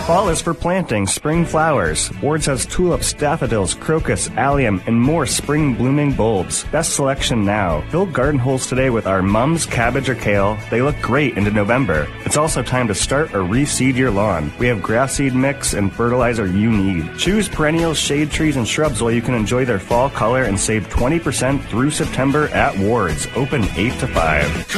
Fall is for planting spring flowers. Ward's has tulips, daffodils, crocus, allium, and more spring blooming bulbs. Best selection now. Fill garden holes today with our Mum's cabbage or kale. They look great into November. It's also time to start or reseed your lawn. We have grass seed mix and fertilizer you need. Choose perennials, shade trees, and shrubs while you can enjoy their fall color and save 20% through September at Ward's. Open 8 to 5.